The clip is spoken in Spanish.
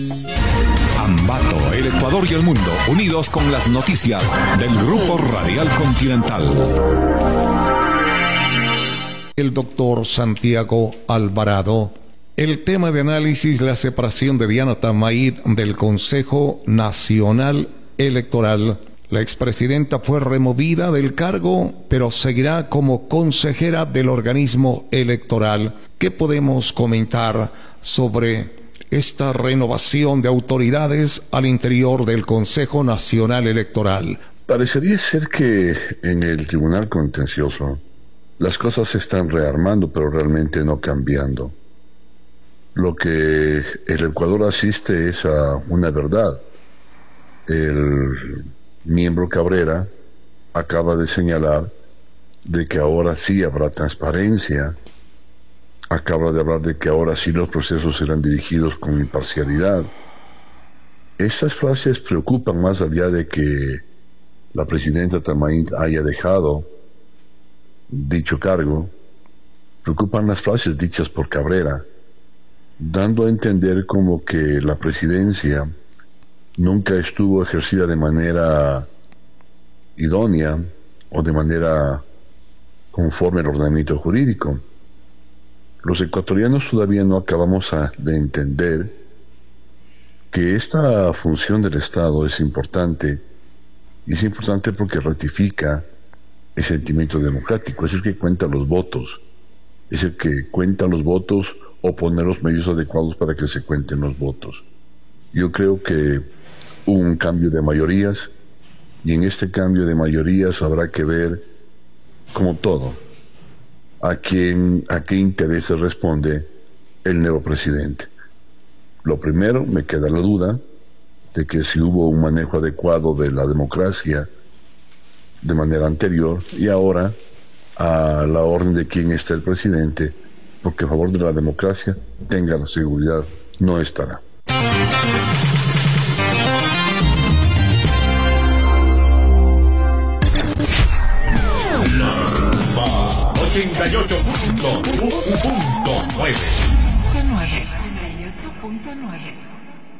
Ambato, el Ecuador y el mundo, unidos con las noticias del Grupo Radial Continental. El doctor Santiago Alvarado. El tema de análisis, la separación de Diana Tamaid del Consejo Nacional Electoral. La expresidenta fue removida del cargo, pero seguirá como consejera del organismo electoral. ¿Qué podemos comentar sobre esta renovación de autoridades al interior del Consejo Nacional Electoral? Parecería ser que en el Tribunal Contencioso las cosas se están rearmando, pero realmente no cambiando. Lo que el Ecuador asiste es a una verdad. El miembro Cabrera acaba de señalar de que ahora sí habrá transparencia, acaba de hablar de que ahora sí los procesos serán dirigidos con imparcialidad. Estas frases preocupan más allá de que la presidenta Tamaid haya dejado dicho cargo. Preocupan las frases dichas por Cabrera, dando a entender como que la presidencia nunca estuvo ejercida de manera idónea o de manera conforme al ordenamiento jurídico. Los ecuatorianos todavía no acabamos de entender que esta función del Estado es importante, y es importante porque ratifica el sentimiento democrático, es el que cuenta los votos, es el que cuenta los votos o pone los medios adecuados para que se cuenten los votos. Yo creo que hubo un cambio de mayorías, y en este cambio de mayorías habrá que ver, como todo, a qué intereses responde el nuevo presidente. Lo primero, me queda la duda de que si hubo un manejo adecuado de la democracia de manera anterior, y ahora a la orden de quién está el presidente, porque a favor de la democracia, tenga la seguridad, no estará. 88.9.